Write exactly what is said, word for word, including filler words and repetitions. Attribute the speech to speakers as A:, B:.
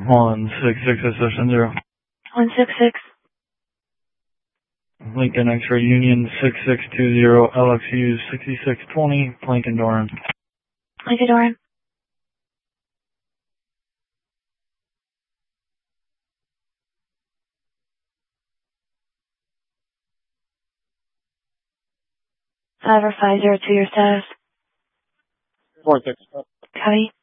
A: one six six assertion zero.
B: one six six.
A: Lincoln X-ray Union six six two zero L X U sixty-six twenty, Lincoln Doran.
B: Lincoln Doran. five or five zero two, your status.
C: four six.
B: Copy.